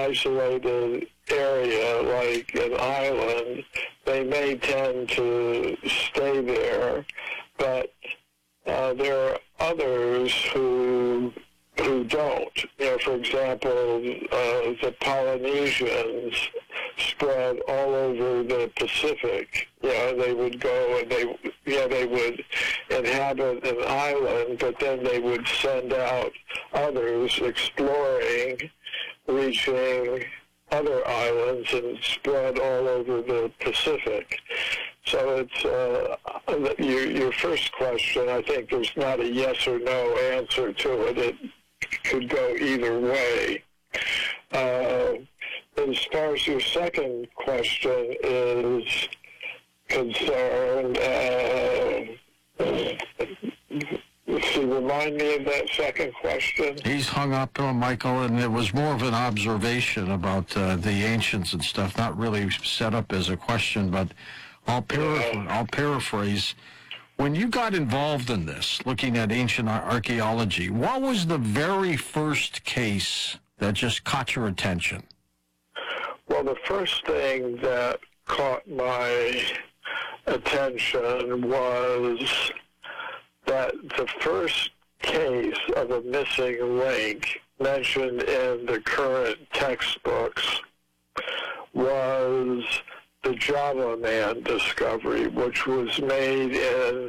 isolated area, like an island, they may tend to stay there, but there are others who don't. For example, the Polynesians spread all over the Pacific. They would go and they would inhabit an island, but then they would send out others exploring, reaching other islands, and spread all over the Pacific. So it's your first question. I think there's not a yes or no answer to it. It could go either way. As far as your second question is concerned, let's see, remind me of that second question. He's hung up on Michael, and it was more of an observation about the ancients and stuff, not really set up as a question, but I'll paraphrase. When you got involved in this, looking at ancient archaeology, what was the very first case that just caught your attention? Well, the first thing that caught my attention was that the first case of a missing link mentioned in the current textbooks was the Java Man discovery, which was made in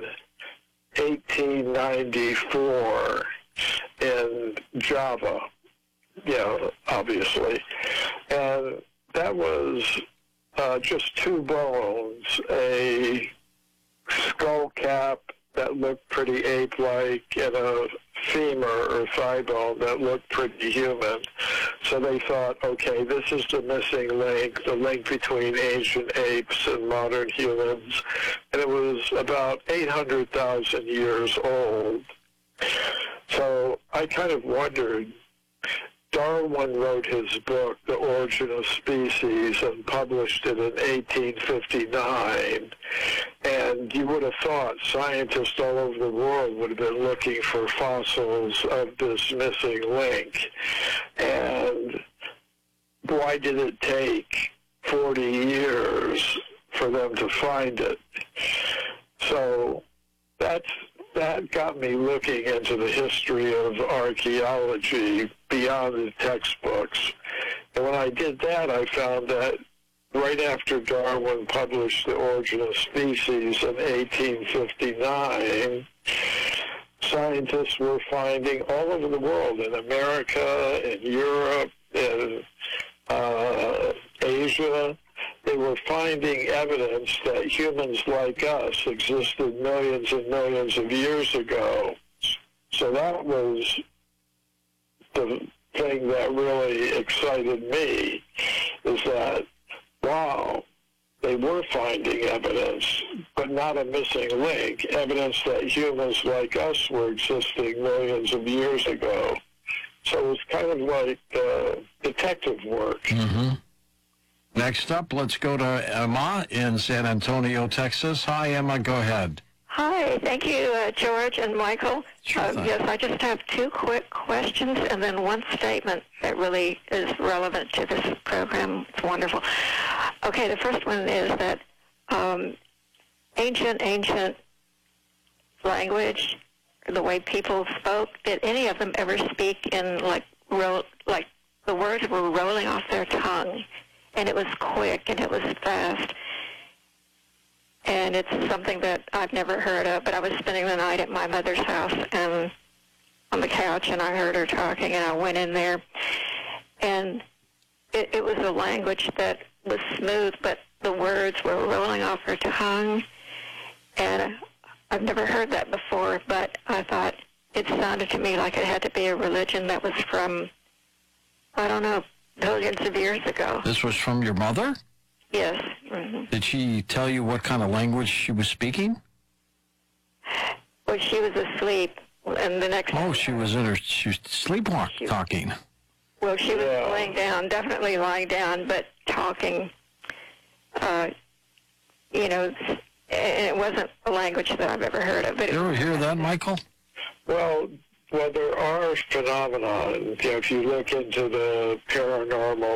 1894 in Java, obviously. And that was just two bones, a skull cap that looked pretty ape-like and a femur or thigh bone that looked pretty human. So they thought, okay, this is the missing link, the link between ancient apes and modern humans. And it was about 800,000 years old. So I kind of wondered, Darwin wrote his book, The Origin of Species, and published it in 1859. And you would have thought scientists all over the world would have been looking for fossils of this missing link. And why did it take 40 years for them to find it? So that got me looking into the history of archaeology beyond the textbooks. And when I did that, I found that right after Darwin published The Origin of Species in 1859, scientists were finding all over the world, in America, in Europe, in Asia, they were finding evidence that humans like us existed millions and millions of years ago. So that was the thing that really excited me, is that, wow, they were finding evidence, but not a missing link, evidence that humans like us were existing millions of years ago. So it was kind of like detective work. Mm-hmm. Next up, let's go to Emma in San Antonio, Texas. Hi, Emma. Go ahead. Hi. Thank you, George and Michael. Sure yes, I just have two quick questions and then one statement that really is relevant to this program. It's wonderful. Okay, the first one is that ancient language, the way people spoke, did any of them ever speak in like the words were rolling off their tongue? And it was quick, and it was fast. And it's something that I've never heard of, but I was spending the night at my mother's house and on the couch, and I heard her talking, and I went in there. And it was a language that was smooth, but the words were rolling off her tongue. And I've never heard that before, but I thought it sounded to me like it had to be a religion that was from, I don't know, millions of years ago. This was from your mother? Yes. Mm-hmm. Did she tell you what kind of language she was speaking? Well, she was asleep, and the next... Oh, she was sleepwalking. Well, she was lying down, definitely lying down, but talking, and it wasn't a language that I've ever heard of. But you ever hear that, Michael? Well, there are phenomena. If you look into the paranormal